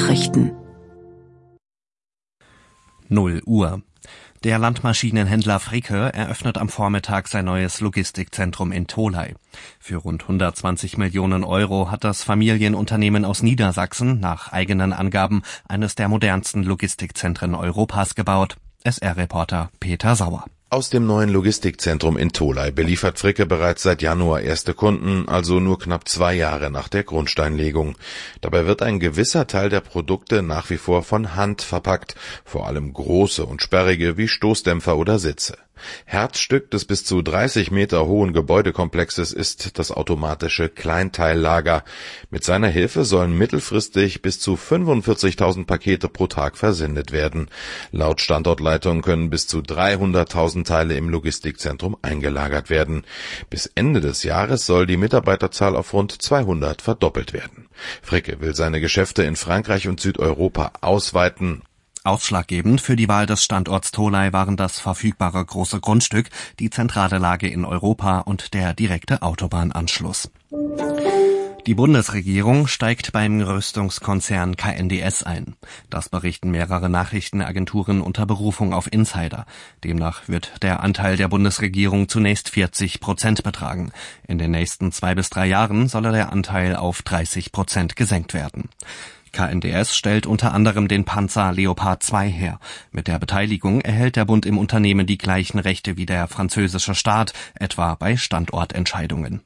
Nachrichten. 0 Uhr. Der Landmaschinenhändler Fricke eröffnet am Vormittag sein neues Logistikzentrum in Tholey. Für rund 120 Millionen Euro hat das Familienunternehmen aus Niedersachsen nach eigenen Angaben eines der modernsten Logistikzentren Europas gebaut. SR-Reporter Peter Sauer. Aus dem neuen Logistikzentrum in Tholey beliefert Fricke bereits seit Januar erste Kunden, also nur knapp 2 Jahre nach der Grundsteinlegung. Dabei wird ein gewisser Teil der Produkte nach wie vor von Hand verpackt, vor allem große und sperrige wie Stoßdämpfer oder Sitze. Herzstück des bis zu 30 Meter hohen Gebäudekomplexes ist das automatische Kleinteillager. Mit seiner Hilfe sollen mittelfristig bis zu 45.000 Pakete pro Tag versendet werden. Laut Standortleitung können bis zu 300.000 Teile im Logistikzentrum eingelagert werden. Bis Ende des Jahres soll die Mitarbeiterzahl auf rund 200 verdoppelt werden. Fricke will seine Geschäfte in Frankreich und Südeuropa ausweiten. Ausschlaggebend für die Wahl des Standorts Tholey waren das verfügbare große Grundstück, die zentrale Lage in Europa und der direkte Autobahnanschluss. Die Bundesregierung steigt beim Rüstungskonzern KNDS ein. Das berichten mehrere Nachrichtenagenturen unter Berufung auf Insider. Demnach wird der Anteil der Bundesregierung zunächst 40% betragen. In den nächsten 2 bis 3 Jahren solle der Anteil auf 30% gesenkt werden. KNDS stellt unter anderem den Panzer Leopard 2 her. Mit der Beteiligung erhält der Bund im Unternehmen die gleichen Rechte wie der französische Staat, etwa bei Standortentscheidungen.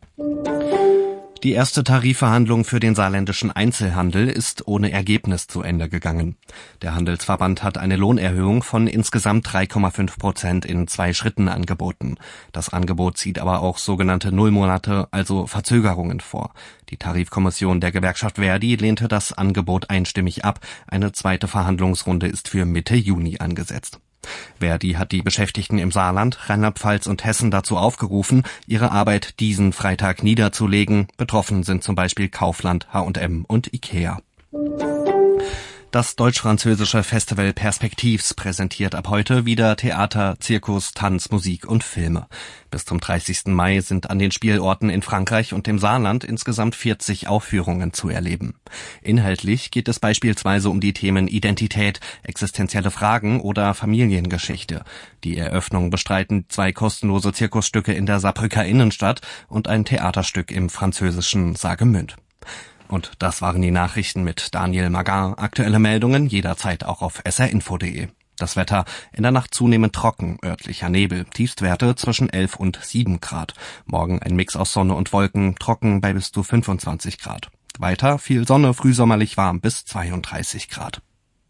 Die erste Tarifverhandlung für den saarländischen Einzelhandel ist ohne Ergebnis zu Ende gegangen. Der Handelsverband hat eine Lohnerhöhung von insgesamt 3,5% in 2 Schritten angeboten. Das Angebot sieht aber auch sogenannte Nullmonate, also Verzögerungen vor. Die Tarifkommission der Gewerkschaft Verdi lehnte das Angebot einstimmig ab. Eine zweite Verhandlungsrunde ist für Mitte Juni angesetzt. Verdi hat die Beschäftigten im Saarland, Rheinland-Pfalz und Hessen dazu aufgerufen, ihre Arbeit diesen Freitag niederzulegen. Betroffen sind zum Beispiel Kaufland, H&M und Ikea. Das deutsch-französische Festival Perspektivs präsentiert ab heute wieder Theater, Zirkus, Tanz, Musik und Filme. Bis zum 30. Mai sind an den Spielorten in Frankreich und dem Saarland insgesamt 40 Aufführungen zu erleben. Inhaltlich geht es beispielsweise um die Themen Identität, existenzielle Fragen oder Familiengeschichte. Die Eröffnung bestreiten 2 kostenlose Zirkusstücke in der Saarbrücker Innenstadt und ein Theaterstück im französischen Saargemünd. Und das waren die Nachrichten mit Daniel Magar. Aktuelle Meldungen jederzeit auch auf srinfo.de. Das Wetter in der Nacht zunehmend trocken, örtlicher Nebel, Tiefstwerte zwischen 11 und 7 Grad. Morgen ein Mix aus Sonne und Wolken, trocken bei bis zu 25 Grad. Weiter viel Sonne, frühsommerlich warm bis 32 Grad.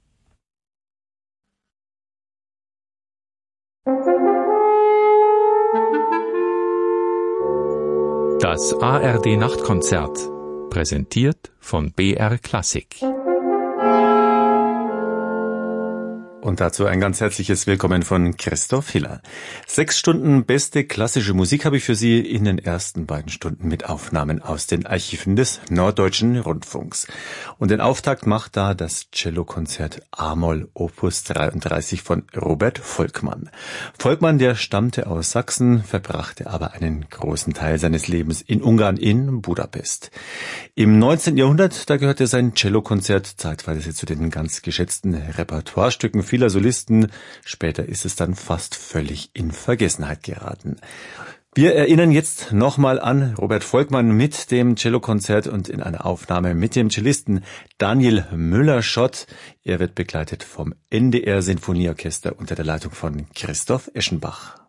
Das ARD-Nachtkonzert. Präsentiert von BR Klassik. Und dazu ein ganz herzliches Willkommen von Christoph Hiller. 6 Stunden beste klassische Musik habe ich für Sie in den ersten beiden Stunden mit Aufnahmen aus den Archiven des Norddeutschen Rundfunks. Und den Auftakt macht da das Cellokonzert A-Moll Opus 33 von Robert Volkmann. Volkmann, der stammte aus Sachsen, verbrachte aber einen großen Teil seines Lebens in Ungarn, in Budapest. Im 19. Jahrhundert, da gehörte sein Cellokonzert zeitweise zu den ganz geschätzten Repertoirestücken vieler Solisten. Später ist es dann fast völlig in Vergessenheit geraten. Wir erinnern jetzt nochmal an Robert Volkmann mit dem Cellokonzert und in einer Aufnahme mit dem Cellisten Daniel Müller-Schott. Er wird begleitet vom NDR Sinfonieorchester unter der Leitung von Christoph Eschenbach.